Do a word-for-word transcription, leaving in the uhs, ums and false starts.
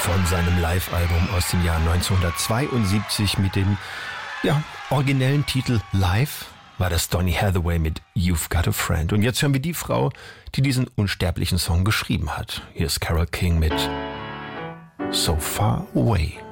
von seinem Live-Album aus dem Jahr neunzehnhundertzweiundsiebzig mit dem ja, originellen Titel Live war das Donny Hathaway mit You've Got a Friend. Und jetzt hören wir die Frau, die diesen unsterblichen Song geschrieben hat. Hier ist Carole King mit So Far Away.